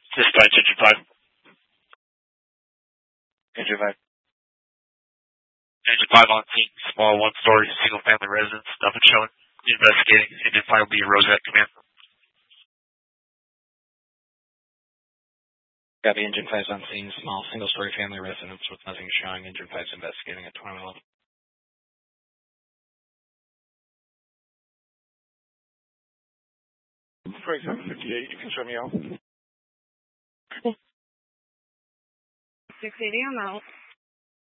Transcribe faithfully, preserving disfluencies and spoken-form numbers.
Dispatch Engine five. Engine five. Engine five on scene. Small one-story single-family residence. Nothing showing. Investigating. Engine five will be Rosette Command. Copy. Engine five's on scene. Small single-story family residence with nothing showing. Engine five's investigating at twenty eleven. twenty-seven fifty-eight, you can show me out. six eighty on that.